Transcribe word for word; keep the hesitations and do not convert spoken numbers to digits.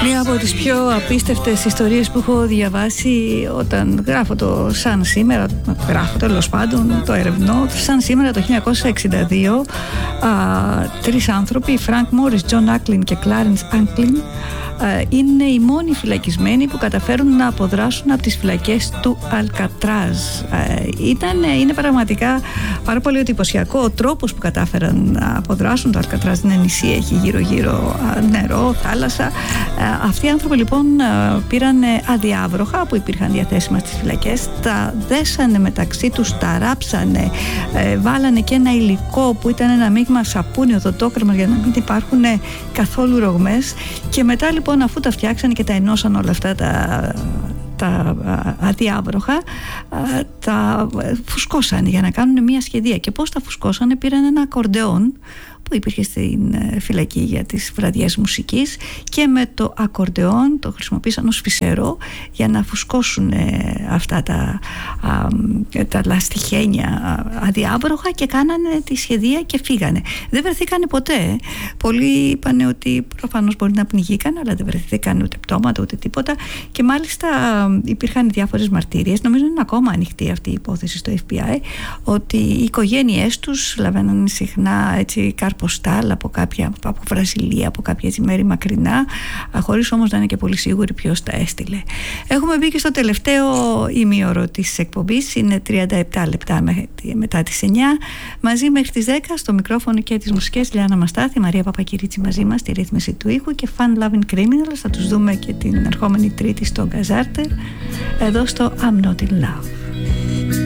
Μία από τις πιο απίστευτες ιστορίες που έχω διαβάσει όταν γράφω το Σαν σήμερα, γράφω τέλος πάντων, το ερευνώ, Σαν σήμερα το χίλια εννιακόσια εξήντα δύο, α, τρεις άνθρωποι, Φρανκ Μόρις, Τζον Άκλιν και Κλάρενς Άνκλιν, είναι οι μόνοι φυλακισμένοι που καταφέρουν να αποδράσουν από τις φυλακές του Αλκατράζ. Ήταν, είναι πραγματικά πάρα πολύ εντυπωσιακό ο τρόπος που κατάφεραν να αποδράσουν. Το Αλκατράζ είναι νησί, έχει γύρω γύρω νερό, θάλασσα. Αυτοί οι άνθρωποι λοιπόν πήραν αδιάβροχα που υπήρχαν διαθέσιμα στις φυλακές, τα δέσανε μεταξύ τους, τα ράψανε, βάλανε και ένα υλικό που ήταν ένα μείγμα σαπούνι, οδοντόκρεμας, για να μην υπάρχουν καθόλου ρογμές, και μετά λοιπόν Λοιπόν, αφού τα φτιάξανε και τα ενώσαν όλα αυτά τα, τα αδιάβροχα, τα φουσκώσανε για να κάνουν μια σχεδία. Και πώς τα φουσκώσανε? Πήραν ένα ακορντεόν που υπήρχε στην φυλακή για τις βραδιές μουσικής, και με το ακορντεόν το χρησιμοποίησαν ως φυσερό για να φουσκώσουν αυτά τα, α, τα λαστιχένια αδιάβροχα, και κάνανε τη σχεδία και φύγανε. Δεν βρεθήκανε ποτέ. Πολλοί είπαν ότι προφανώς μπορεί να πνιγήκαν, αλλά δεν βρεθήκαν ούτε πτώματα ούτε τίποτα, και μάλιστα υπήρχαν διάφορες μαρτύριες, νομίζω είναι ακόμα ανοιχτή αυτή η υπόθεση στο εφ μπι άι, ότι οι οικογένειές τους λαβαίναν συχνά έτσι ποστάλ από κάποια, από Βραζιλία, από κάποια έτσι μέρη μακρινά, χωρίς όμως να είναι και πολύ σίγουροι ποιος τα έστειλε. Έχουμε μπει και στο τελευταίο ημίωρο της εκπομπής, είναι τριάντα επτά λεπτά μετά τις εννιά, μαζί μέχρι τις δέκα, στο μικρόφωνο και τις μουσικές Λιάννα Μαστάθη, Μαρία Παπακυρίτσι μαζί μας στη ρύθμιση του ήχου, και Fun Loving Criminals, θα τους δούμε και την ερχόμενη Τρίτη στο Γκαζάρτερ, εδώ στο I'm Not In Love.